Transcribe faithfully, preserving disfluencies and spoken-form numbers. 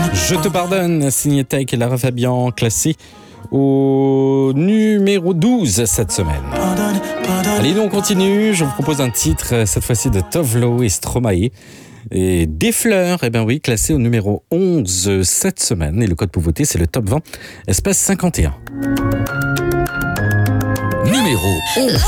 Je te pardonne, signé Take et Lara Fabian, classé au numéro douze cette semaine. Allez, nous on continue. Je vous propose un titre, cette fois-ci de Tovlo et Stromae. Et Des fleurs, eh bien oui, classé au numéro onze cette semaine. Et le code pour voter, c'est le top vingt, espace cinquante et un. Numéro onze.